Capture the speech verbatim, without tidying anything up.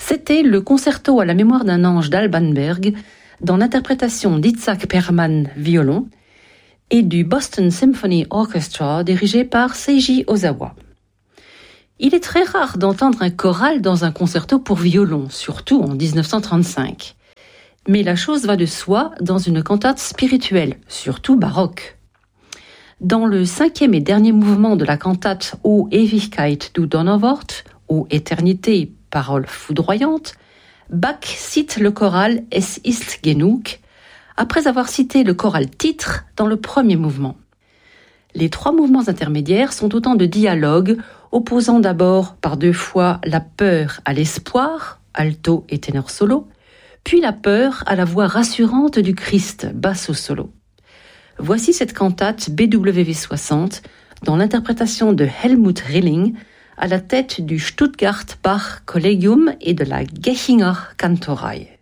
C'était le concerto à la mémoire d'un ange d'Alban Berg, dans l'interprétation d'Itzhak Perlman, violon, et du Boston Symphony Orchestra, dirigé par Seiji Ozawa. Il est très rare d'entendre un choral dans un concerto pour violon, surtout en dix-neuf cent trente-cinq. Mais la chose va de soi dans une cantate spirituelle, surtout baroque. Dans le cinquième et dernier mouvement de la cantate O Ewigkeit du Donnerwort, ô éternité, parole foudroyante, Bach cite le choral Es ist genug, après avoir cité le choral titre dans le premier mouvement. Les trois mouvements intermédiaires sont autant de dialogues opposant d'abord par deux fois la peur à l'espoir, alto et ténor solo, puis la peur à la voix rassurante du Christ, basso solo. Voici cette cantate B W V soixante dans l'interprétation de Helmut Rilling à la tête du Stuttgart Bach Collegium et de la Gechinger Kantorei.